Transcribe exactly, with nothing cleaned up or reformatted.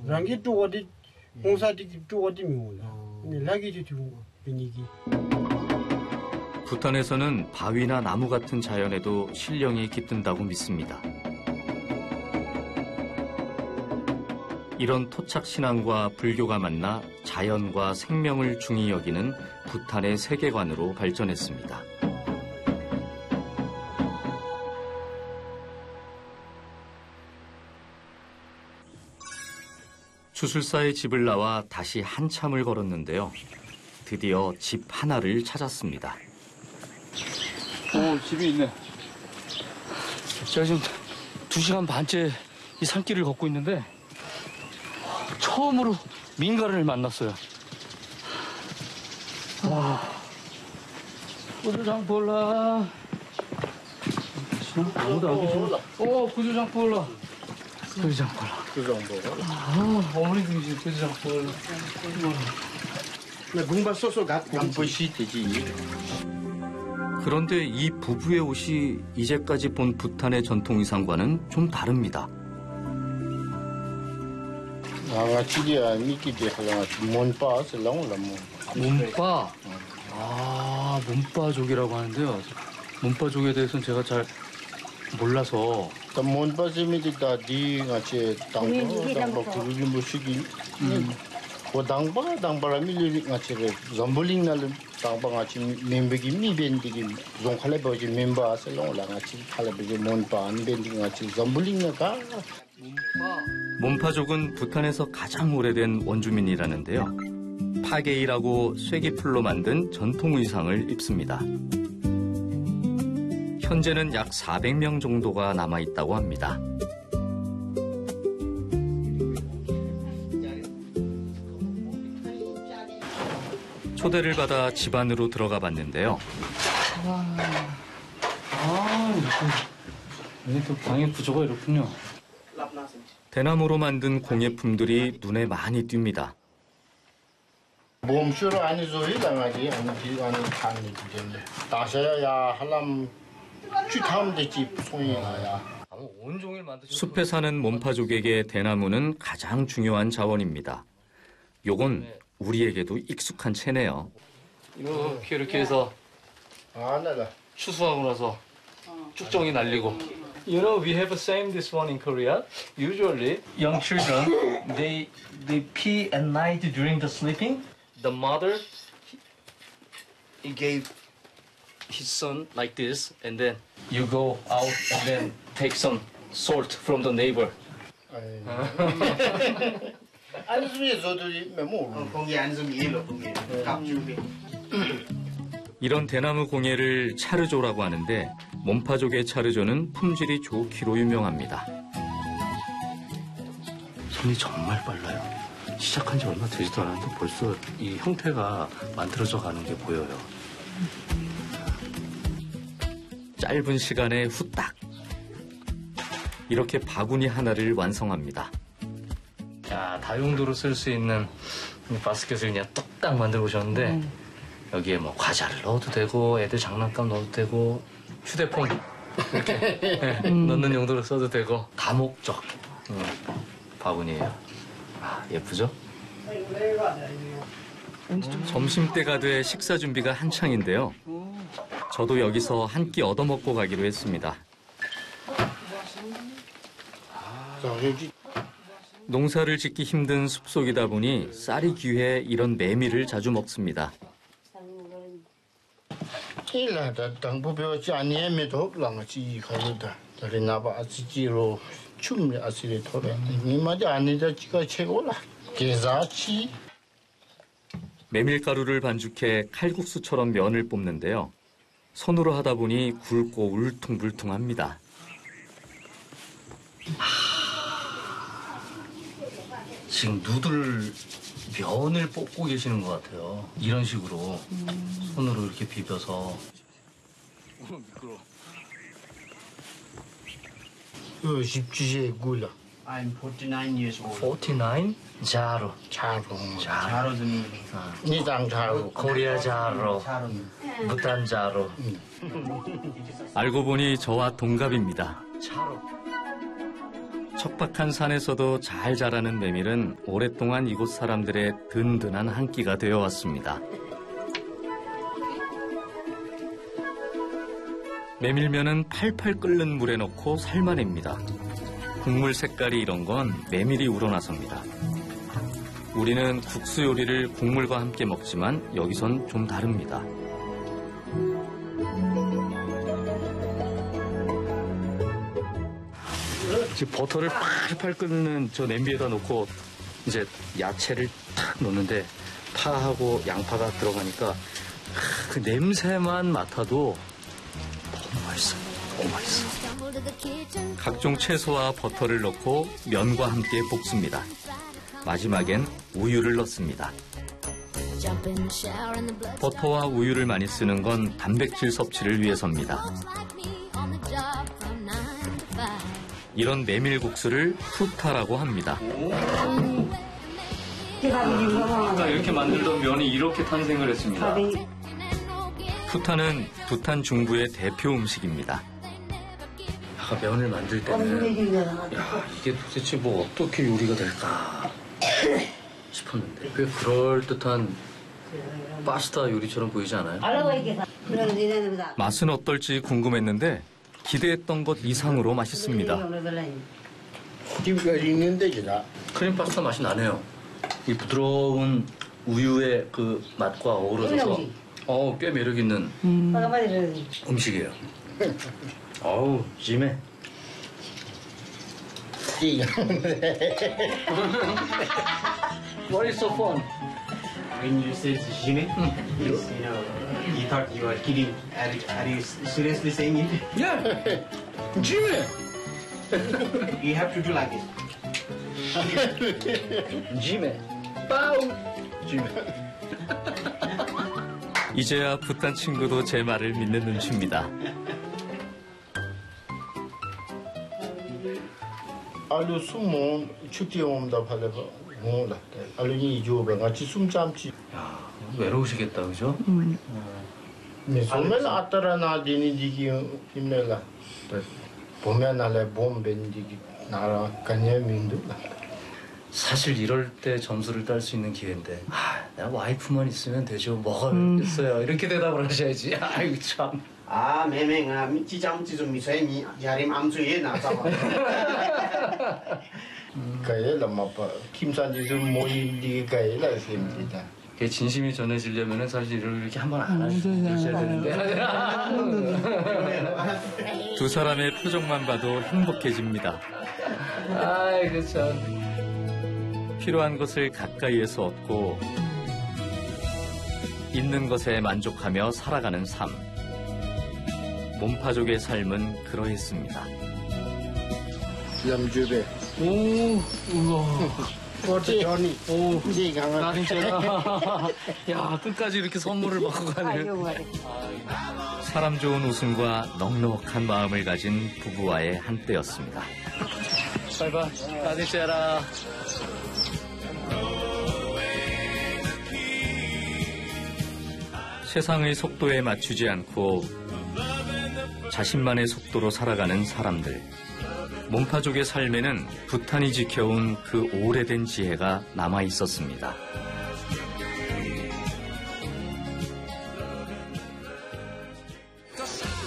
랑기 또 어디 공사디 또 어디 미몰라. 근데 라기지 좀 분위기. 부탄에서는 바위나 나무 같은 자연에도 신령이 깃든다고 믿습니다. 이런 토착 신앙과 불교가 만나 자연과 생명을 중히 여기는 부탄의 세계관으로 발전했습니다. 주술사의 집을 나와 다시 한참을 걸었는데요. 드디어 집 하나를 찾았습니다. 오, 집이 있네. 제가 지금 두 시간 반째 이 산길을 걷고 있는데 처음으로 민가를 만났어요. 와, 구조장 볼라. 아무도 안 계시네. 오, 구조장 볼라. 구조장 볼라. 구조장 볼라. 아, 어머니들이 구조장 볼라. 공부 쏘쏘 갖고 보시 되지. 그런데 이 부부의 옷이 이제까지 본 부탄의 전통 의상과는 좀 다릅니다. 몸빠? 아, 몸빠족이라고 하는데요. 몸빠족에 대해서는 제가 잘 몰라서. 당바 당바라 밀리 같이를 점블링 날 당바 같이 멤버기 미벤디기 종칼레 버지 멤버 아슬롱라 같이 칼레버지 몬파 안벤디 같이 점블링 나가 몸파족은 부탄에서 가장 오래된 원주민이라는데요. 파게이라고 쇠기풀로 만든 전통 의상을 입습니다. 현재는 약 사백 명 정도가 남아있다고 합니다. 초대를 받아 집 안으로 들어가 봤는데요. 아, 아 이렇게. 여기 또 방의 구조가 이렇군요. 대나무로 만든 공예품들이 눈에 많이 띕니다. 몸쇼로 아니 조이 당하지 아니 아니 칸이 되는데 다셔야 할람 취탐 되지 송이야. 온종일 만드신 숲에 사는 몸파족에게 대나무는 가장 중요한 자원입니다. 요건 우리에게도 익숙한 채네요. 이렇게 이렇게 해서 아, 나다. 추수하고 나서 쭉정이 날리고. You know, we have the same this one in Korea. Usually, young children they they pee at night during the sleeping. The mother he, he gave his son like this, and then you go out and then take some salt from the neighbor. 아니 좀 저들이 뭐 공기 안 좀 일로 공기 감주비. 이런 대나무 공예를 차르조라고 하는데 몸파족의 차르조는 품질이 좋기로 유명합니다. 손이 정말 빨라요. 시작한 지 얼마 되지도 않았는데 벌써 이 형태가 만들어져 가는 게 보여요. 짧은 시간에 후딱 이렇게 바구니 하나를 완성합니다. 야, 다용도로 쓸 수 있는 바스켓을 그냥 뚝딱 만들어 오셨는데 음. 여기에 뭐 과자를 넣어도 되고 애들 장난감 넣어도 되고 휴대폰 이렇게 네, 음. 넣는 용도로 써도 되고 다목적 음, 바구니예요. 아, 예쁘죠? 점심때가 돼 식사 준비가 한창인데요. 저도 여기서 한 끼 얻어먹고 가기로 했습니다. 농사를 짓기 힘든 숲속이다 보니 쌀이 귀해 이런 메밀을 자주 먹습니다. 이라다 당부벼지 아니에메도 랑치 가르다. 다리나바 아치지로 춤이 아시리 토레. 니마지 아니다 지가 최고라. 계자치. 메밀가루를 반죽해 칼국수처럼 면을 뽑는데요. 손으로 하다 보니 굵고 울퉁불퉁합니다. 지금 누들 면을 뽑고 계시는 것 같아요. 이런 식으로 음. 손으로 이렇게 비벼서. 미끄러워. 어, 십주제 굴라. I'm forty-nine years old. forty-nine? 자로. 자로. 자로 좀. 니당 자로. 코리아 자로. 부탄 자로. 알고 보니 저와 동갑입니다. 자로. 척박한 산에서도 잘 자라는 메밀은 오랫동안 이곳 사람들의 든든한 한 끼가 되어 왔습니다. 메밀면은 팔팔 끓는 물에 넣고 삶아냅니다. 국물 색깔이 이런 건 메밀이 우러나서입니다. 우리는 국수 요리를 국물과 함께 먹지만 여기선 좀 다릅니다. 지금 버터를 팔팔 끓는 저 냄비에다 놓고 이제 야채를 탁 넣는데 파하고 양파가 들어가니까 그 냄새만 맡아도 너무 맛있어. 너무 맛있어. 각종 채소와 버터를 넣고 면과 함께 볶습니다. 마지막엔 우유를 넣습니다. 버터와 우유를 많이 쓰는 건 단백질 섭취를 위해서입니다. 이런 메밀국수를 푸타라고 합니다. 아까 이렇게 만들던 면이 이렇게 탄생을 했습니다. 푸타는 부탄 중부의 대표 음식입니다. 아까 면을 만들 때는 야, 이게 도대체 뭐 어떻게 요리가 될까 싶었는데 꽤 그럴듯한 파스타 요리처럼 보이지 않아요? 맛은 어떨지 궁금했는데 기대했던 것 이상으로 맛있습니다. 집까지 있는데 지나. 크림 파스타 맛이 나네요. 이 부드러운 우유의 그 맛과 어우러져서 어, 꽤 매력 있는 음식이에요. 어우, 심해. What is so fun? When you said sashimi, you know, you thought you were kidding. Are, are you seriously saying it? Yeah. Jimmy. You have to do like it. 심해. 빠우. Jimmy. 이제야 부탄 친구도 제 말을 믿는 눈치입니다. 알루 숨몸 축제 온다 팔레바 몰라. 알루니 조베 같이 숨 참지. 야, 외로우시겠다, 그죠? 네, 소멜 아따라나 디니디기 힘내라. 보면 알레 봄벤디기 나라 간여민도. 사실 이럴 때 점수를 딸 수 있는 기회인데 아, 내가 와이프만 있으면 되죠. 뭐가 있어요. 이렇게 대답을 하셔야지. 아이고 참. 아, 매매가 지장지 좀 미세니 야림 암수에 나서. 가야라 마파 김산지 좀 모이디 가야라 셈니다. 그게 진심이 전해지려면 사실 이렇게 한 번 안 하셔야 되는데. 두 사람의 표정만 봐도 행복해집니다. 아이고 참. 필요한 것을 가까이에서 얻고 있는 것에 만족하며 살아가는 삶. 몸파족의 삶은 그러했습니다. 얌주베. 오, 우와. 어때 저니? 오, 이제 강한. 나 진짜. 야, 끝까지 이렇게 선물을 받고 가네. 사람 좋은 웃음과 넉넉한 마음을 가진 부부와의 한때였습니다. 바이바이. 가디체라. 세상의 속도에 맞추지 않고 자신만의 속도로 살아가는 사람들. 몸파족의 삶에는 부탄이 지켜온 그 오래된 지혜가 남아 있었습니다.